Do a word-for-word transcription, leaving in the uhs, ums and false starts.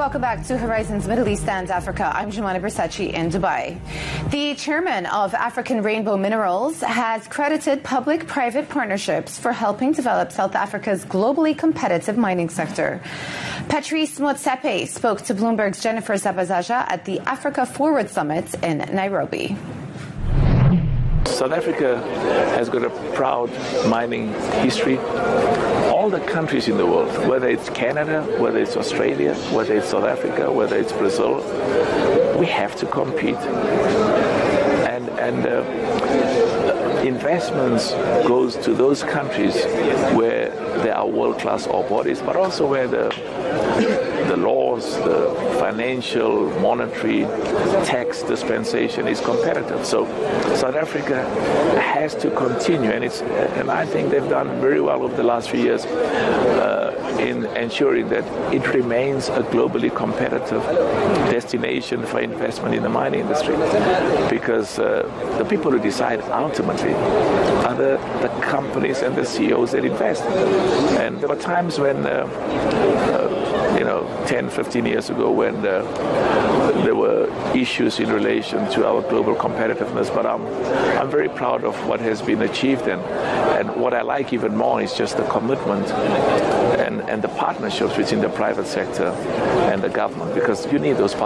Welcome back to Horizons Middle East and Africa. I'm Jumana Bersachi in Dubai. The chairman of African Rainbow Minerals has credited public-private partnerships for helping develop South Africa's globally competitive mining sector. Patrice Motsepe spoke to Bloomberg's Jennifer Zabazaja at the Africa Forward Summit in Nairobi. South Africa has got a proud mining history. All the countries in the world, whether it's Canada, whether it's Australia, whether it's South Africa, whether it's Brazil, we have to compete. And, and uh, investments goes to those countries where there are world-class ore bodies, but also where the the laws, the financial, monetary, tax dispensation is competitive. So South Africa has to continue, and it's and I think they've done very well over the last few years uh, in ensuring that it remains a globally competitive destination for investment in the mining industry. Because uh, the people who decide ultimately are the, the companies and the C E Os that invest. And there were times when uh, uh, you know, ten, fifteen years ago when uh, there were issues in relation to our global competitiveness, but I'm, I'm very proud of what has been achieved, and, and what I like even more is just the commitment and, and the partnerships between the private sector and the government, because you need those partnerships.